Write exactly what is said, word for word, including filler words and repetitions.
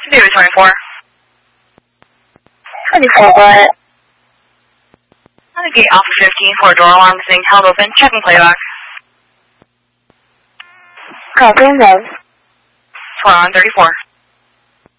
David twenty-four. twenty-four, what? On the gate Alpha fifteen for door alarm being held open. Check and playback. Copy and love. Four on thirty-four.